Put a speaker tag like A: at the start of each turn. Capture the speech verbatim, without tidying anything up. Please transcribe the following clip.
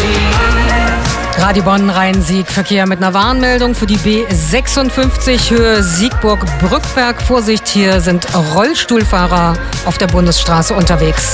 A: Radio Bonn Rhein-Sieg, Verkehr mit einer Warnmeldung für die B sechsundfünfzig Höhe Siegburg-Brückberg. Vorsicht, hier sind Rollstuhlfahrer auf der Bundesstraße unterwegs.